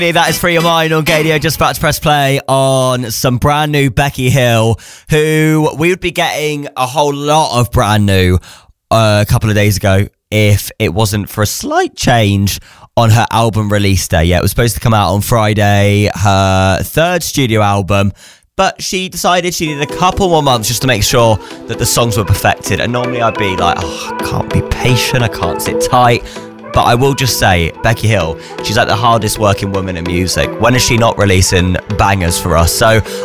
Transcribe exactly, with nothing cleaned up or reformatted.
That is Free Your Mind on Gadio. Just about to press play on some brand new Becky Hill, who we would be getting a whole lot of brand new uh, a couple of days ago if it wasn't for a slight change on her album release day. Yeah, it was supposed to come out on Friday, her third studio album, but she decided she needed a couple more months just to make sure that the songs were perfected. And normally I'd be like, oh, I can't be patient, I can't sit tight. But I will just say, Becky Hill, she's like the hardest working woman in music. When is she not releasing bangers for us? So